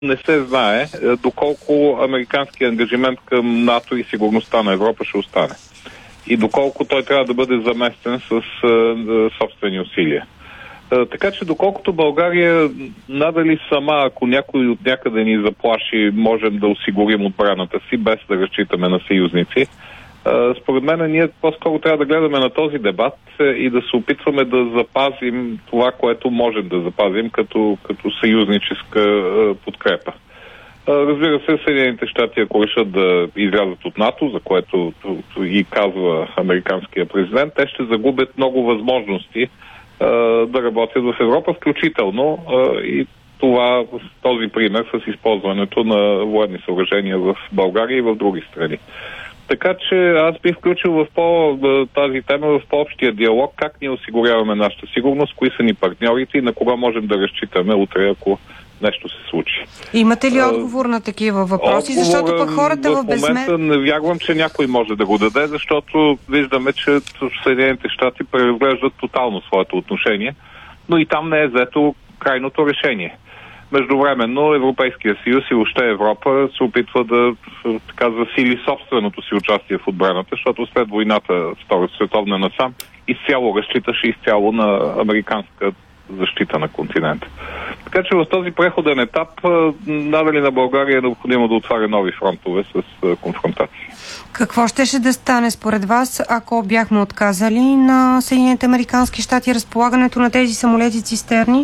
не се знае доколко американски ангажимент към НАТО и сигурността на Европа ще остане. И доколко той трябва да бъде заместен с собствени усилия. Така че доколкото България надали сама, ако някой от някъде ни заплаши, можем да осигурим отбраната си, без да разчитаме на съюзници, според мен ние по-скоро трябва да гледаме на този дебат и да се опитваме да запазим това, което можем да запазим като съюзническа подкрепа. Разбира се, Съединените щати, ако решат да излязат от НАТО, за което и казва американския президент, те ще загубят много възможности да работят в Европа, включително и този пример с използването на военни съоръжения в България и в други страни. Така че аз бих включил в тази тема в по-общия диалог как ние осигуряваме нашата сигурност, кои са ни партньорите и на кога можем да разчитаме утре, ако нещо се случи. Имате ли отговор на такива въпроси? Защото пък хората в момента не вярвам, че някой може да го даде, защото виждаме, че Съединените щати преразглеждат тотално своето отношение, но и там не е взето крайното решение. Междувременно Европейския съюз и въобще Европа се опитва да засили собственото си участие в отбраната, защото след войната Втората световна насам изцяло разчиташе изцяло на американска защита на континента. Така че в този преходен етап надали на България е необходимо да отваря нови фронтове с конфронтации. Какво щеше да стане според вас, ако бяхме отказали на Съединените американски щати разполагането на тези самолети цистерни?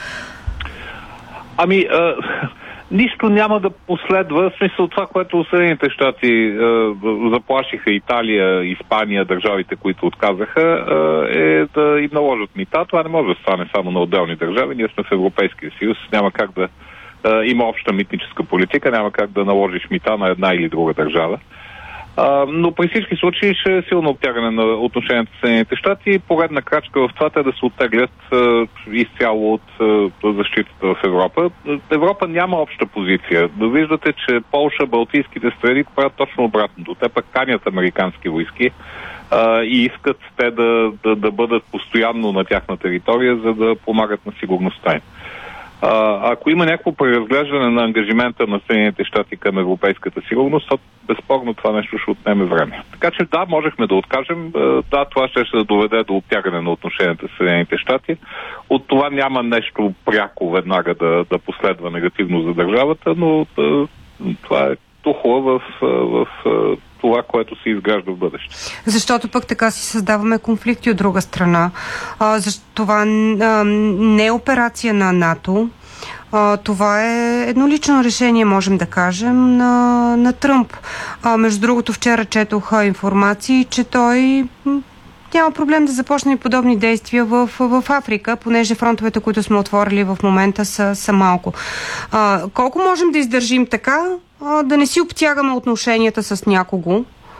Нищо няма да последва. В смисъл това, което Съединените щати заплашиха Италия, Испания, държавите, които отказаха, е да им наложат мита. Това не може да стане само на отделни държави. Ние сме в Европейския съюз. Няма как да има обща митническа политика, няма как да наложиш мита на една или друга държава. Но при всички случаи ще е силно обтягане на отношенията с Съединените щати и поредна крачка в това те да се оттеглят изцяло от защитата в Европа. Европа няма обща позиция. Виждате, че Полша, Балтийските страни правят точно обратното. Те пък канят американски войски и искат те да бъдат постоянно на тяхна територия, за да помагат на сигурността им. Ако има някакво преразглеждане на ангажимента на Съединените щати към европейската сигурност, то безспорно това нещо ще отнеме време. Така че да, можехме да откажем. Да, това ще да доведе до обтягане на отношенията с Съединените щати. От това няма нещо пряко веднага да последва негативно за държавата, но това е тухла в това, което се изгражда в бъдеще. Защото пък така си създаваме конфликти от друга страна. Това не е операция на НАТО. Това е еднолично решение, можем да кажем, на Тръмп. Между другото, вчера четох информации, че той няма проблем да започне подобни действия в Африка, понеже фронтовете, които сме отворили в момента са малко. Колко можем да издържим така, да не си обтягаме отношенията с някого?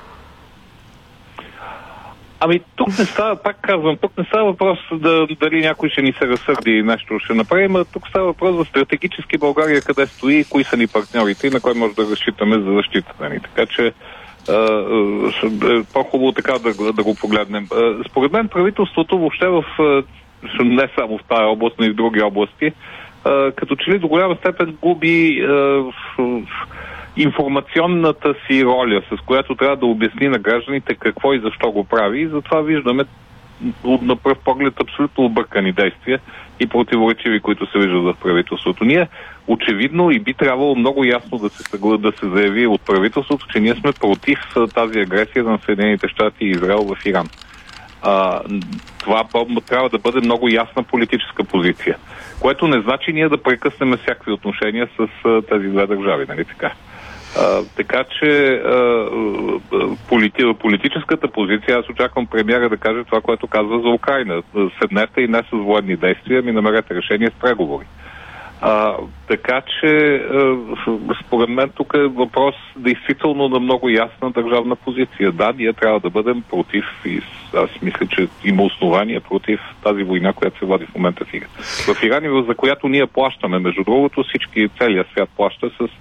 Тук не става, пак казвам, тук не става въпрос дали някой ще ни се разсърди и нещо ще направим, тук става въпрос за стратегически България къде стои, кои са ни партньорите и на кой може да разчитаме за защитата ни. Така че по-хубаво така да го погледнем. Според мен правителството въобще не само в тази област, но и в други области, като че ли до голяма степен губи информационната си роля, с която трябва да обясни на гражданите какво и защо го прави. И затова виждаме на пръв поглед абсолютно объркани действия и противоречиви, които се виждат в правителството. Ние очевидно и би трябвало много ясно да се заяви от правителството, че ние сме против тази агресия на Съединените щати и Израел в Иран. Това трябва да бъде много ясна политическа позиция, което не значи ние да прекъснем всякакви отношения с тези две държави, нали така? Така че политическата позиция, аз очаквам премиера да каже това, което казва за Украйна. Седнете и не с военни действия, намерете решение с преговори. Така че според мен тук е въпрос действително на много ясна държавна позиция. Да, ние трябва да бъдем против и аз мисля, че има основания против тази война, която се води в момента в Иран. В Иран, за която ние плащаме, между другото, целият свят плаща с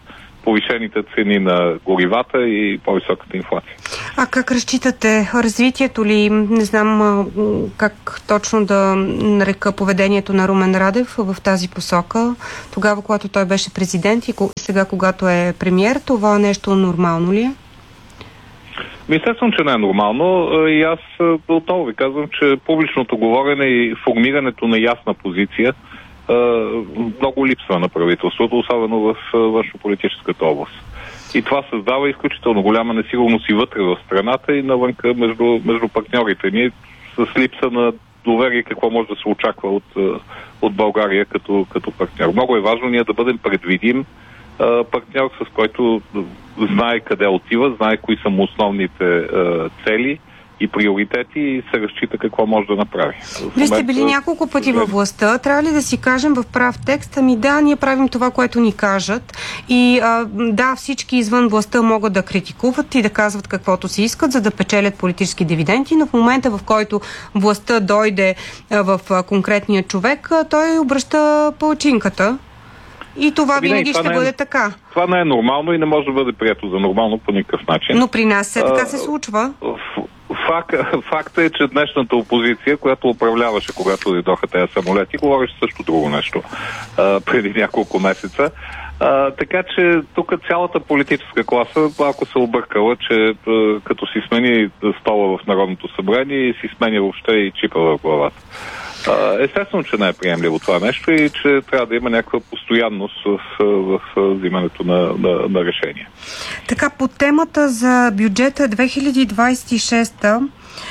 повишените цени на горивата и по-високата инфлация. А как разчитате развитието ли, не знам как точно да нарека поведението на Румен Радев в тази посока, тогава, когато той беше президент и сега, когато е премиер, това нещо нормално ли е? Естествено, че не е нормално и аз отново ви казвам, че публичното говорене и формирането на ясна позиция много липсва на правителството, особено в външнополитическата област. И това създава изключително голяма несигурност и вътре в страната и навънка между партньорите ни, с липса на доверие какво може да се очаква от България като партньор. Много е важно ние да бъдем предвидим партньор, с който знае къде отива, знае кои са му основните цели и приоритети и се разчита какво може да направи. Вие сте били няколко пъти във властта. Трябва ли да си кажем в прав текст? Ами да, ние правим това, което ни кажат. И да, всички извън властта могат да критикуват и да казват каквото си искат, за да печелят политически дивиденти, но в момента, в който властта дойде в конкретния човек, той обръща палчинката. И това винаги ще бъде така. Това не е нормално и не може да бъде прието за нормално по никакъв начин. Но при нас така се случва. Факт е, че днешната опозиция, която управляваше, когато дойдоха тези самолети, говореше също друго нещо преди няколко месеца. Така че тук цялата политическа класа малко се объркала, че като си смени стола в Народното събрание и си сменя въобще и чипа в главата. Естествено, че не е приемливо това нещо и че трябва да има някаква постоянност в взимането на решения. Така, по темата за бюджета 2026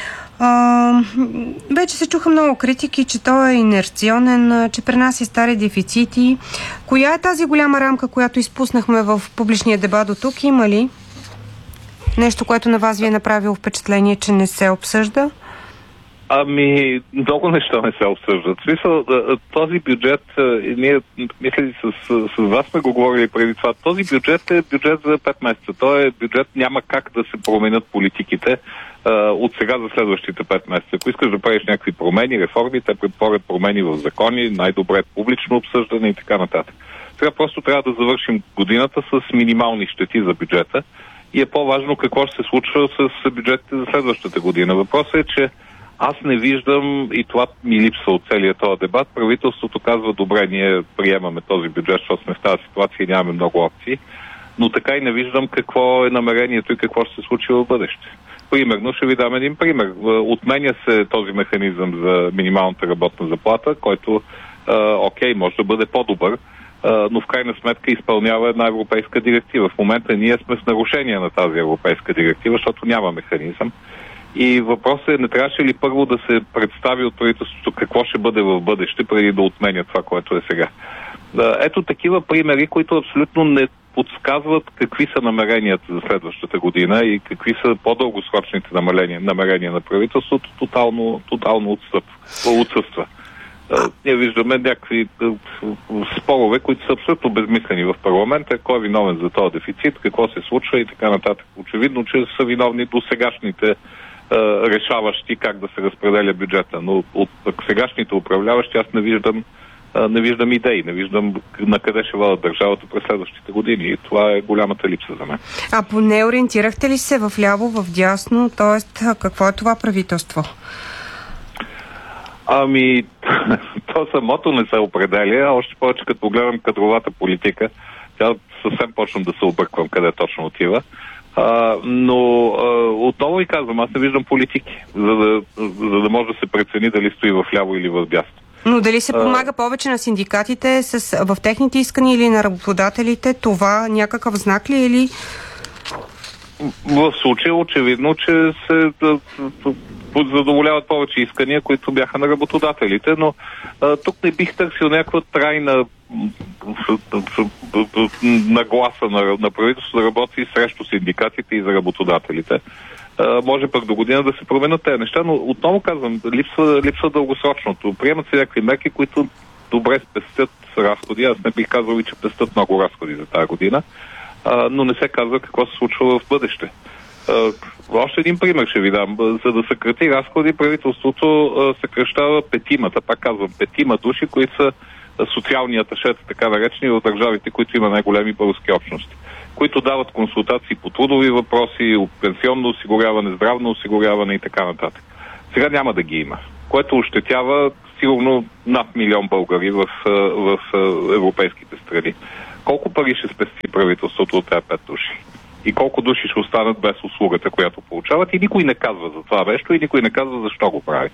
вече се чуха много критики, че той е инерционен, че пренася стари дефицити. Коя е тази голяма рамка, която изпуснахме в публичния дебат до тук? Има ли нещо, което на вас ви е направило впечатление, че не се обсъжда? Ами, много неща не се обсъждат. В смисъл, този бюджет, ние, мисля, с вас сме го говорили преди това, този бюджет е бюджет за 5 месеца. Той е бюджет, няма как да се променят политиките от сега за следващите 5 месеца. Ако искаш да правиш някакви промени, реформи, те предполагат промени в закони, най-добре публично обсъждане и така нататък. Сега просто трябва да завършим годината с минимални щети за бюджета и е по-важно какво ще се случва с бюджетите за следващата година. Въпросът е, че аз не виждам, и това ми липсва от целия този дебат, правителството казва, добре, ние приемаме този бюджет, защото сме в тази ситуация и нямаме много опции, но така и не виждам какво е намерението и какво ще се случи в бъдеще. Примерно, ще ви дам един пример. Отменя се този механизъм за минималната работна заплата, който, може да бъде по-добър, но в крайна сметка изпълнява една европейска директива. В момента ние сме с нарушение на тази европейска директива, защото няма механизъм. И въпросът е, не трябваше ли първо да се представи от правителството какво ще бъде в бъдеще, преди да отменя това, което е сега. Ето такива примери, които абсолютно не подсказват какви са намеренията за следващата година и какви са по-дългосрочните намерения на правителството, тотално отсъства. Ние виждаме някакви спорове, които са абсолютно безмислени в парламента, кой е виновен за този дефицит, какво се случва и така нататък. Очевидно, че са виновни до сегашните решаващи как да се разпределя бюджета. Но от сегашните управляващи аз не виждам идеи, не виждам на къде ще водят държавата през следващите години. И това е голямата липса за мен. А поне ориентирахте ли се в ляво, в дясно? Т.е. какво е това правителство? Ами, то самото не се определя, още повече като гледам кадровата политика, тя съвсем почвам да се обърквам къде точно отива. Но отново и казвам, аз не виждам политики, за да може да се прецени дали стои в ляво или в дясно. Но дали се помага повече на синдикатите в техните искания или на работодателите? Това някакъв знак ли е или... В случая очевидно, че се задоволяват повече искания, които бяха на работодателите, но тук не бих търсил някаква трайна нагласа на правителството да работи срещу синдикатите и за работодателите. Може пък до година да се променят тези неща, но отново казвам, липсва дългосрочното. Приемат се някакви мерки, които добре спестят разходи. Аз не бих казал и, че пестят много разходи за тази година, но не се казва какво се случва в бъдеще. Още един пример ще ви дам. За да съкрати разходи, правителството съкращава петимата, пак казвам, 5 души, които са социални аташета, така наречени, в държавите, които има най-големи български общности, които дават консултации по трудови въпроси, пенсионно осигуряване, здравно осигуряване и така нататък. Сега няма да ги има, което ощетява сигурно над 1 милион българи в европейските страни. Колко пари ще спести правителството от тези 5 души? И колко души ще останат без услугата, която получават? И никой не казва за това нещо и никой не казва защо го прави.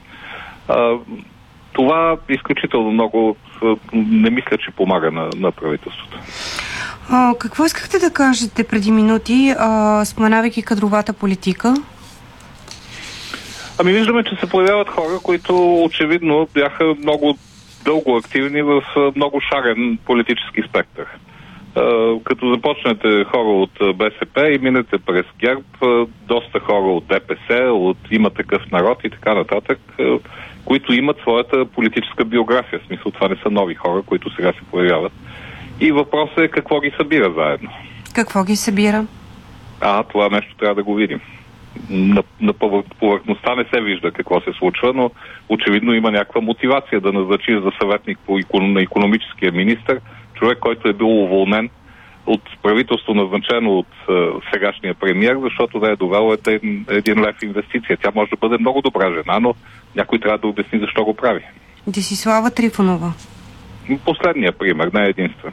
Това изключително много не мисля, че помага на правителството. Какво искахте да кажете преди минути, споменавайки кадровата политика? Виждаме, че се появяват хора, които очевидно бяха много дълго активни в много шарен политически спектър. Като започнете хора от БСП и минете през ГЕРБ, доста хора от ДПС, от Има такъв народ и така нататък, които имат своята политическа биография. В смисъл, това не са нови хора, които сега се появяват. И въпросът е какво ги събира заедно. Какво ги събира? Това нещо трябва да го видим. На повърхността не се вижда какво се случва, но очевидно има някаква мотивация да назначи за съветник на икономическия министър човек, който е бил уволнен от правителство, назначено от сегашния премиер, защото не е довел един лев инвестиция. Тя може да бъде много добра жена, но някой трябва да обясни защо го прави. Десислава Трифонова. Последния пример, не е единствен.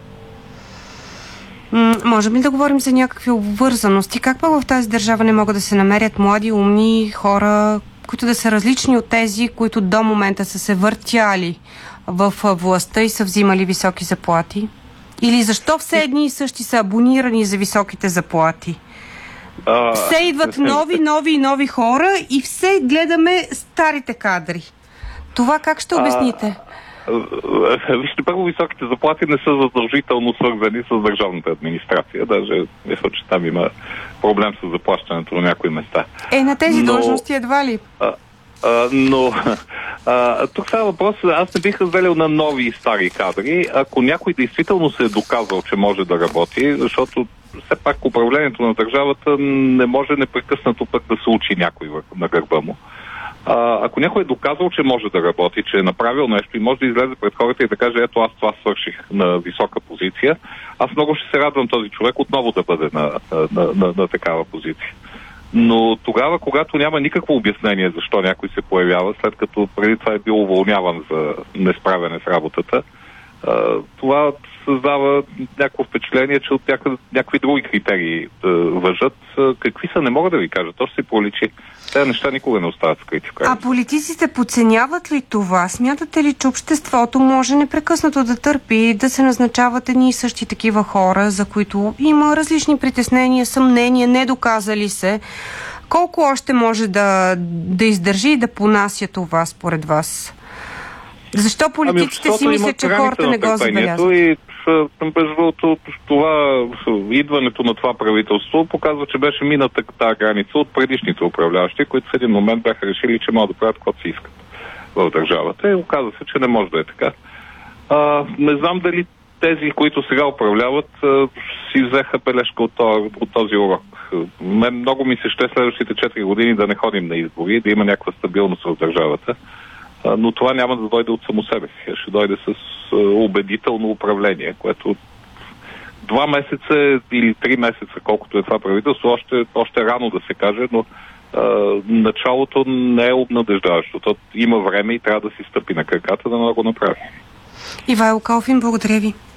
Можем ли да говорим за някакви обвързаности? Как пък в тази държава не могат да се намерят млади, умни хора, които да са различни от тези, които до момента са се въртяли в властта и са взимали високи заплати? Или защо все едни и същи са абонирани за високите заплати? Все идват нови хора и все гледаме старите кадри. Това как ще обясните? Вижте, първо, високите заплати не са задължително свързани с държавната администрация. Даже мисля, че там има проблем с заплащането на някои места. На тези длъжности едва ли? Тук става въпрос, аз не бих разделил на нови и стари кадри, ако някой действително се е доказал, че може да работи, защото все пак управлението на държавата не може непрекъснато пък да се учи някой на гърба му. Ако някой е доказал, че може да работи, че е направил нещо и може да излезе пред хората и да каже, ето аз това свърших на висока позиция, аз много ще се радвам този човек отново да бъде на такава позиция. Но тогава, когато няма никакво обяснение защо някой се появява, след като преди това е бил уволняван за несправяне с работата, това създава някакво впечатление, че от някакви други критерии важат. Какви са, не мога да ви кажа. То ще се проличи. Тези неща никога не остават скрити. А политиците подценяват ли това? Смятате ли, че обществото може непрекъснато да търпи, да се назначават едни и същи такива хора, за които има различни притеснения, съмнения, недоказали се? Колко още може да издържи и да понася това според вас? Защо политиците си мислят, че хората не го забелязват? И между другото, това идването на това правителство показва, че беше мината тази граница от предишните управляващи, които в един момент бяха решили, че могат да правят каквото си искат в държавата. И оказва се, че не може да е така. Не знам дали тези, които сега управляват, си взеха бележка от този урок. Мен много ми се ще следващите 4 години да не ходим на избори, да има някаква стабилност в държавата. Но това няма да дойде от само себе си. Ще дойде с убедително управление, което 2 месеца или 3 месеца, колкото е това правителство, още рано да се каже, но началото не е обнадеждаващо. То има време и трябва да си стъпи на краката да го направи. Ивайло Калфин, благодаря ви.